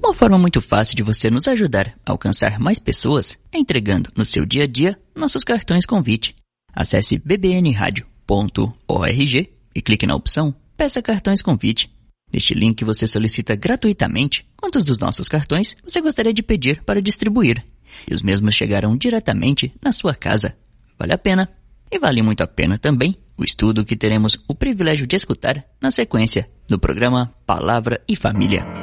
Uma forma muito fácil de você nos ajudar a alcançar mais pessoas é entregando no seu dia a dia nossos cartões convite. Acesse bbnradio.org e clique na opção Peça Cartões Convite. Neste link você solicita gratuitamente quantos dos nossos cartões você gostaria de pedir para distribuir. E os mesmos chegarão diretamente na sua casa. Vale a pena. E vale muito a pena também o estudo que teremos o privilégio de escutar na sequência do programa Palavra e Família.